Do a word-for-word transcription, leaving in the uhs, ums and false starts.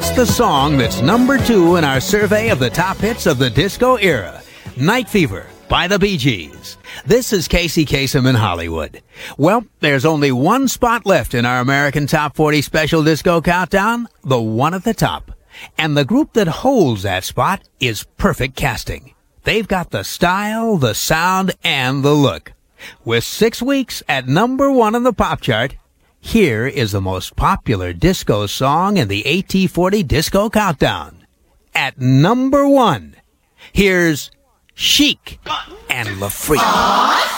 It's the song that's number two in our survey of the top hits of the disco era. Night Fever by the Bee Gees. This is Casey Kasem in Hollywood. Well, there's only one spot left in our American Top forty Special Disco Countdown, the one at the top. And the group that holds that spot is Perfect Casting. They've got the style, the sound, and the look. With six weeks at number one on the pop chart, here is the most popular disco song in the A T forty Disco Countdown. At number one, here's Chic and La Freak.